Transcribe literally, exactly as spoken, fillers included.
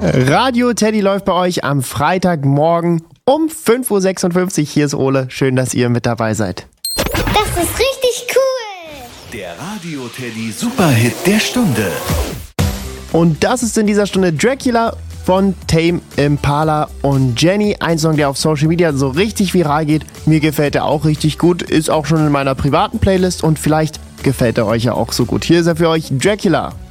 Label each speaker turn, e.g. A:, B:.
A: Radio Teddy läuft bei euch am Freitagmorgen um fünf Uhr sechsundfünfzig. Hier ist Ole. Schön, dass ihr mit dabei seid.
B: Das ist richtig cool.
C: Der Radio Teddy Superhit der Stunde.
A: Und das ist in dieser Stunde Dracula von Tame Impala und Jenny. Ein Song, der auf Social Media so richtig viral geht. Mir gefällt er auch richtig gut. Ist auch schon in meiner privaten Playlist und vielleicht gefällt er euch ja auch so gut. Hier ist er für euch, Dracula.